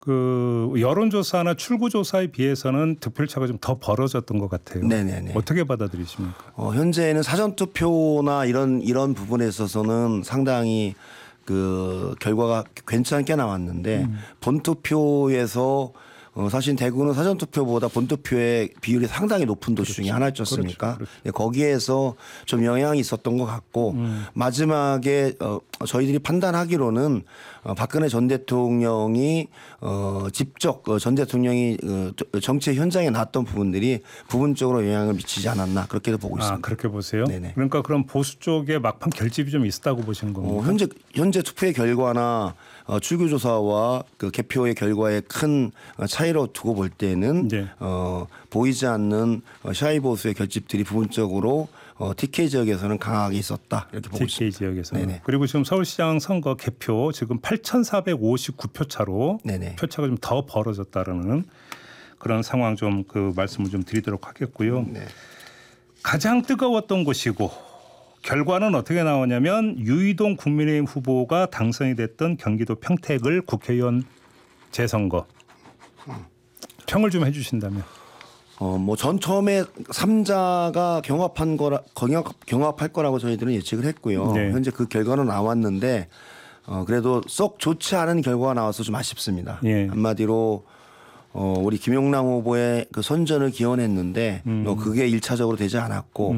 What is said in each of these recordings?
그 여론조사나 출구조사에 비해서는 득표차가 좀 더 벌어졌던 것 같아요. 네네네. 어떻게 받아들이십니까? 현재는 사전투표나 이런 부분에 있어서는 상당히 그 결과가 괜찮게 나왔는데 본투표에서 사실 대구는 사전투표보다 본투표의 비율이 상당히 높은 도시 중에 하나였지 않습니까? 그렇죠. 거기에서 좀 영향이 있었던 것 같고 마지막에 저희들이 판단하기로는 박근혜 전 대통령이 직접 전 대통령이 정치 현장에 나왔던 부분들이 부분적으로 영향을 미치지 않았나 그렇게 보고 있습니다. 아, 그렇게 보세요? 네네. 그러니까 그럼 보수 쪽에 막판 결집이 좀 있었다고 보시는 겁니까? 현재 투표의 결과나 출구조사와 그 개표의 결과에 큰 차이로 두고 볼 때는 네. 보이지 않는 샤이 보수의 결집들이 부분적으로 TK 지역에서는 강하게 있었다 이렇게 보고 TK 있습니다. 지역에서. 네네. 그리고 지금 서울시장 선거 개표 지금 8,459표 차로 네네. 표차가 좀 더 벌어졌다라는 그런 상황 좀 그 말씀을 좀 드리도록 하겠고요. 네. 가장 뜨거웠던 곳이고 결과는 어떻게 나오냐면 유이동 국민의힘 후보가 당선이 됐던 경기도 평택을 국회의원 재선거 평을 좀 해주신다면. 전 처음에 3자가 경합할 거라고 저희들은 예측을 했고요. 네. 현재 그 결과는 나왔는데 그래도 썩 좋지 않은 결과가 나와서 좀 아쉽습니다. 예. 한마디로 우리 김용남 후보의 그 선전을 기원했는데 그게 1차적으로 되지 않았고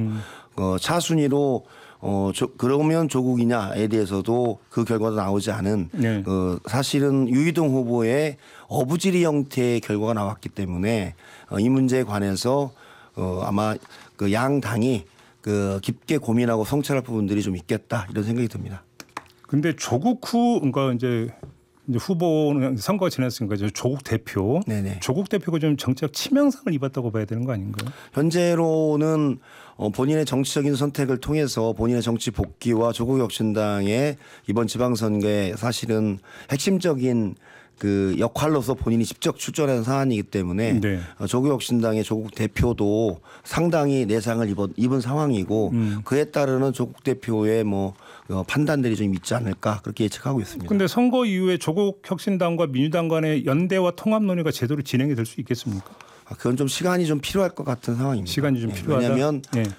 차순위로 그러면 조국이냐에 대해서도 그 결과도 나오지 않은 네. 사실은 유이동 후보의 어부지리 형태의 결과가 나왔기 때문에 이 문제에 관해서 아마 그 양 당이 그 깊게 고민하고 성찰할 부분들이 좀 있겠다 이런 생각이 듭니다. 근데 조국 후 그러니까 이제 후보는 선거가 지났으니까 이제 조국 대표. 네네. 조국 대표가 좀 정치적 치명상을 입었다고 봐야 되는 거 아닌가요? 현재로는 본인의 정치적인 선택을 통해서 본인의 정치 복귀와 조국혁신당의 이번 지방선거에 사실은 핵심적인 그 역할로서 본인이 직접 출전한 사안이기 때문에 네. 조국혁신당의 조국 대표도 상당히 내상을 입은 상황이고 그에 따르는 조국 대표의 판단들이 좀 있지 않을까 그렇게 예측하고 있습니다. 근데 선거 이후에 조국 혁신당과 민주당 간의 연대와 통합 논의가 제대로 진행이 될 수 있겠습니까? 그건 좀 시간이 좀 필요할 것 같은 상황입니다. 시간이 좀 필요하다. 왜냐하면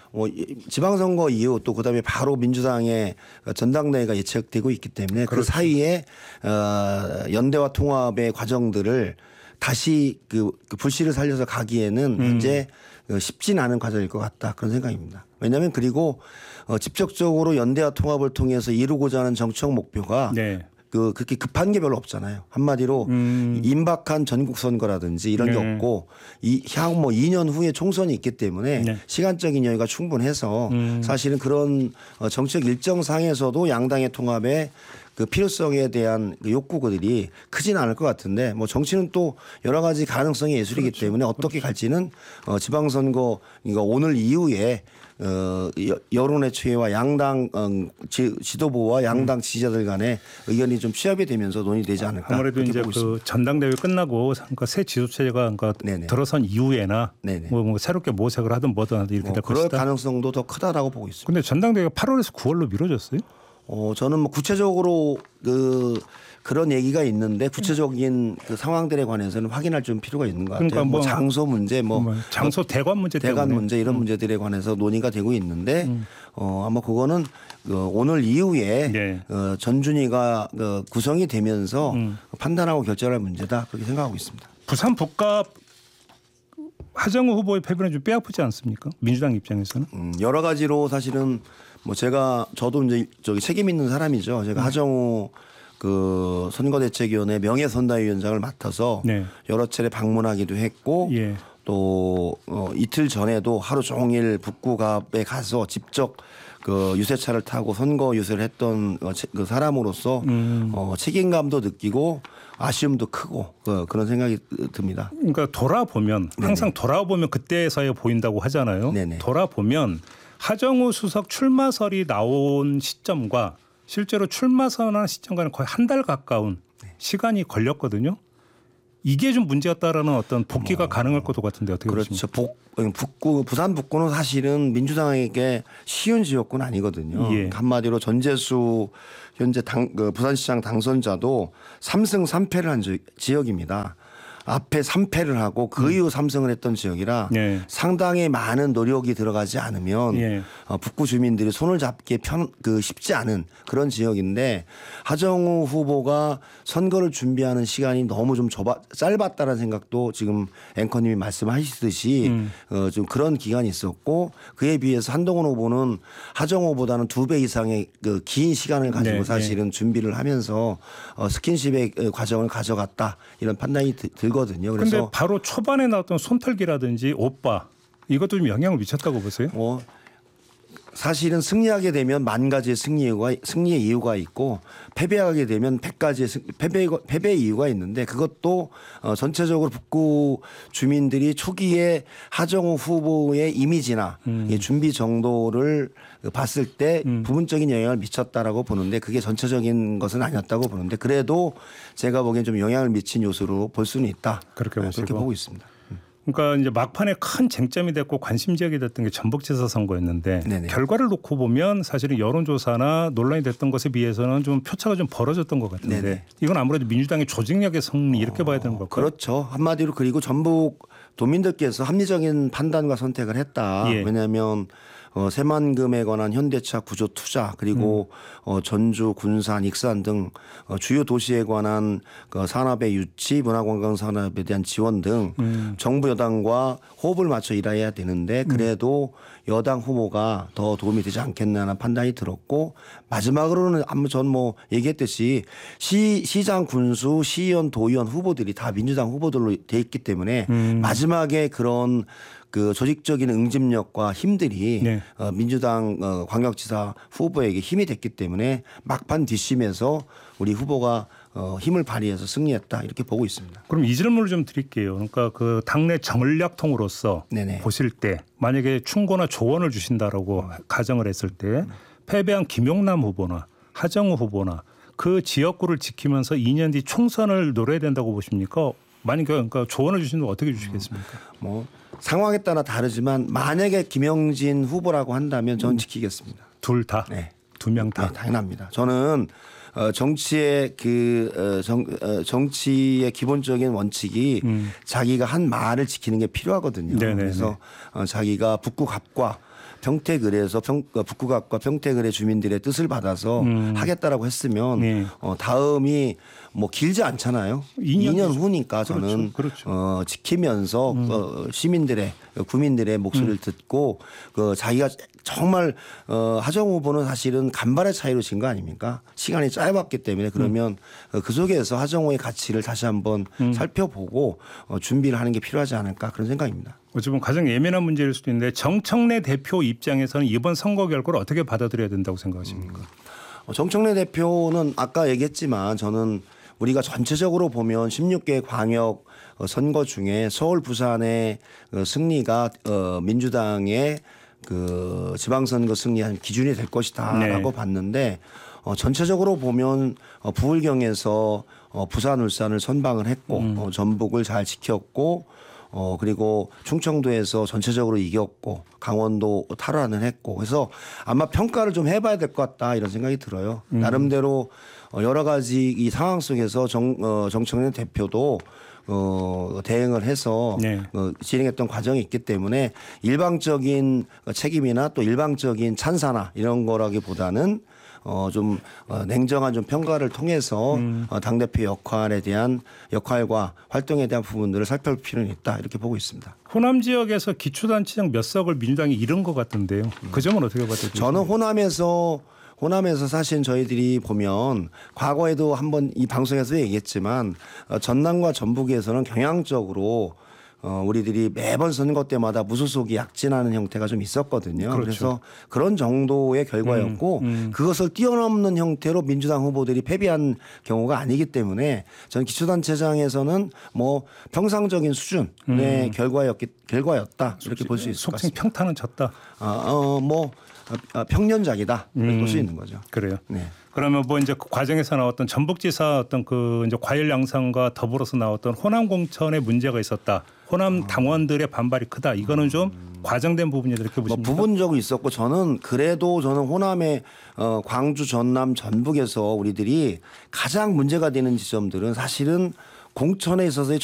지방선거 이후 또 그다음에 바로 민주당의 전당대회가 예측되고 있기 때문에 그렇죠. 그 사이에 연대와 통합의 과정들을 다시 그 불씨를 살려서 가기에는 현재 쉽진 않은 과정일 것 같다 그런 생각입니다. 왜냐하면 그리고 직접적으로 연대와 통합을 통해서 이루고자 하는 정치적 목표가 네. 그렇게 급한 게 별로 없잖아요. 한마디로 임박한 전국 선거라든지 이런 게 없고 향후 2년 후에 총선이 있기 때문에 네. 시간적인 여유가 충분해서 사실은 그런 정책 일정상에서도 양당의 통합에 그 필요성에 대한 그 욕구들이 크지는 않을 것 같은데 정치는 또 여러 가지 가능성의 예술이기 그렇죠. 때문에 어떻게 갈지는 지방선거 그러니까 오늘 이후에 여론의 추이와 양당 지도부와 양당 지지자들 간의 의견이 좀 취합이 되면서 논의되지 않을까. 아무래도 이제 보고 있습니다. 그 전당대회 끝나고 그러니까 새 지도체제가 그러니까 네네. 들어선 이후에나 네네. 뭐 새롭게 모색을 하든 뭐든 하든 이렇게 될 그럴 것이다. 가능성도 더 크다라고 보고 있습니다. 근데 전당대회가 8월에서 9월로 미뤄졌어요? 저는 구체적으로 그런 얘기가 있는데 구체적인 그 상황들에 관해서는 확인할 좀 필요가 있는 것 같아요. 그러니까 장소 문제, 장소 대관 문제 대관 때문에. 문제 이런 문제들에 관해서 논의가 되고 있는데 아마 그거는 오늘 이후에 네. 전준위가 구성이 되면서 판단하고 결정할 문제다 그렇게 생각하고 있습니다. 부산 북갑 하정우 후보의 패배는 좀 뼈아프지 않습니까? 민주당 입장에서는. 여러 가지로 사실은 저도 이제 책임 있는 사람이죠. 제가 하정우 그 선거대책위원회 명예선대위원장을 맡아서 네. 여러 차례 방문하기도 했고 예. 또 이틀 전에도 하루 종일 북구갑에 가서 직접 그 유세차를 타고 선거 유세를 했던 그 사람으로서 책임감도 느끼고 아쉬움도 크고 그런 생각이 듭니다. 그러니까 돌아보면 항상 돌아보면 그때서야 보인다고 하잖아요. 네네. 돌아보면 하정우 수석 출마설이 나온 시점과 실제로 출마 선언한 시점과는 거의 한 달 가까운 시간이 걸렸거든요. 이게 좀 문제였다라는 어떤 복귀가 가능할 것도 같은데 어떻게 그렇죠. 보십니까? 부산 북구는 사실은 민주당에게 쉬운 지역구는 아니거든요. 예. 한마디로 전재수 현재 부산시장 당선자도 3승 3패를 한 지역입니다. 앞에 3패를 하고 그 이후 3승을 했던 지역이라 예. 상당히 많은 노력이 들어가지 않으면 예. 북구 주민들이 손을 잡기 쉽지 않은 그런 지역인데 하정우 후보가 선거를 준비하는 시간이 너무 좀 짧았다는 생각도 지금 앵커님이 말씀하시듯이 좀 그런 기간이 있었고 그에 비해서 한동훈 후보는 하정우 후보다는 2배 이상의 그 긴 시간을 가지고 네, 사실은 준비를 하면서 스킨십의 과정을 가져갔다 이런 판단이 들거든요. 그런데 그래서 바로 초반에 나왔던 손털기라든지 오빠 이것도 좀 영향을 미쳤다고 보세요? 사실은 승리하게 되면 만 가지의 승리의 이유가 있고 패배하게 되면 100가지의 패배의 이유가 있는데 그것도 전체적으로 북구 주민들이 초기에 하정우 후보의 이미지나 이 준비 정도를 봤을 때 부분적인 영향을 미쳤다라고 보는데 그게 전체적인 것은 아니었다고 보는데 그래도 제가 보기엔 좀 영향을 미친 요소로 볼 수는 있다. 그렇게 보고 있습니다. 그러니까 이제 막판에 큰 쟁점이 됐고 관심 지역이 됐던 게 전북지사 선거였는데 네네. 결과를 놓고 보면 사실은 여론조사나 논란이 됐던 것에 비해서는 좀 표차가 좀 벌어졌던 것 같은데 네네. 이건 아무래도 민주당의 조직력의 승리 이렇게 봐야 되는 걸까요? 그렇죠. 한마디로 그리고 전북 도민들께서 합리적인 판단과 선택을 했다. 예. 왜냐하면 새만금에 관한 현대차 구조 투자 그리고 전주, 군산, 익산 등 주요 도시에 관한 그 산업의 유치, 문화관광 산업에 대한 지원 등 정부 여당과 호흡을 맞춰 일해야 되는데 그래도 여당 후보가 더 도움이 되지 않겠나는 판단이 들었고 마지막으로는 전 얘기했듯이 시장, 군수, 시의원, 도의원 후보들이 다 민주당 후보들로 돼 있기 때문에 마지막에 그런 그 조직적인 응집력과 힘들이 네. 민주당 광역지사 후보에게 힘이 됐기 때문에 막판 뒷심에서 우리 후보가 힘을 발휘해서 승리했다 이렇게 보고 있습니다. 그럼 이 질문을 좀 드릴게요. 그러니까 그 당내 전략통으로서 네네. 보실 때 만약에 충고나 조언을 주신다라고 가정을 했을 때 패배한 김용남 후보나 하정우 후보나 그 지역구를 지키면서 2년 뒤 총선을 노려야 된다고 보십니까? 만약에 그러니까 조언을 주신다면 어떻게 주시겠습니까? 상황에 따라 다르지만 만약에 김영진 후보라고 한다면 저는 지키겠습니다. 둘 다? 네. 두 명 다? 네, 당연합니다. 저는 정치의 정치의 기본적인 원칙이 자기가 한 말을 지키는 게 필요하거든요. 네네네. 그래서 자기가 북구갑과 평택을에서 북구갑과 평택을의 주민들의 뜻을 받아서 하겠다라고 했으면 네. 다음이 길지 않잖아요. 2년 후니까 저는 그렇죠. 지키면서 시민들의 구민들의 목소리를 듣고 자기가 정말 하정우 후보는 사실은 간발의 차이로 진 거 아닙니까? 시간이 짧았기 때문에 그러면 그 속에서 하정우의 가치를 다시 한번 살펴보고 준비를 하는 게 필요하지 않을까 그런 생각입니다. 어찌 보면 가장 예민한 문제일 수도 있는데 정청래 대표 입장에서는 이번 선거 결과를 어떻게 받아들여야 된다고 생각하십니까? 정청래 대표는 아까 얘기했지만 저는 우리가 전체적으로 보면 16개 광역 선거 중에 서울, 부산의 승리가 민주당의 그 지방선거 승리한 기준이 될 것이다라고 네. 봤는데 전체적으로 보면 부울경에서 부산, 울산을 선방을 했고 전북을 잘 지켰고 그리고 충청도에서 전체적으로 이겼고 강원도 탈환을 했고 그래서 아마 평가를 좀 해봐야 될 것 같다 이런 생각이 들어요. 나름대로 여러 가지 이 상황 속에서 정청래 대표도 대응을 해서 네. 진행했던 과정이 있기 때문에 일방적인 책임이나 또 일방적인 찬사나 이런 거라기보다는 좀 냉정한 좀 평가를 통해서 당대표 역할과 활동에 대한 부분들을 살펴볼 필요는 있다 이렇게 보고 있습니다. 호남 지역에서 기초단체장 몇 석을 민주당이 잃은 것 같은데요. 그 점은 어떻게 받아들이세요? 저는 호남에서 사실 저희들이 보면 과거에도 한번 이 방송에서 얘기했지만 전남과 전북에서는 경향적으로 우리들이 매번 선거 때마다 무소속이 약진하는 형태가 좀 있었거든요. 그렇죠. 그래서 그런 정도의 결과였고 그것을 뛰어넘는 형태로 민주당 후보들이 패배한 경우가 아니기 때문에 저는 기초단체장에서는 평상적인 수준의 결과였다 이렇게 볼 수 있을 것 속칭 같습니다. 평타는 졌다. 평년작이다 볼 수 있는 거죠. 그래요. 네. 그러면 뭐 이제 그 과정에서 나왔던 전북지사 어떤 그 이제 과열 양상과 더불어서 나왔던 호남 공천에 문제가 있었다. 호남 당원들의 반발이 크다. 이거는 좀 과장된 부분이다 이렇게 뭐 보십니까? 부분적으로 있었고 저는 호남의 광주, 전남, 전북에서 우리들이 가장 문제가 되는 지점들은 사실은 공천에 있어서의